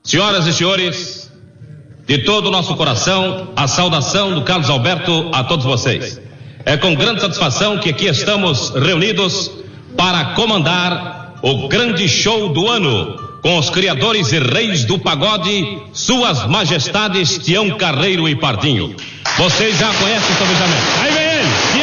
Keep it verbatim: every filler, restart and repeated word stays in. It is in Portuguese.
Senhoras e senhores, de todo o nosso coração, a saudação do Carlos Alberto a todos vocês. É com grande satisfação que aqui estamos reunidos para comandar o grande show do ano, com os criadores e reis do pagode, Suas Majestades Tião Carreiro e Pardinho. Vocês já conhecem o planejamento. Aí vem ele!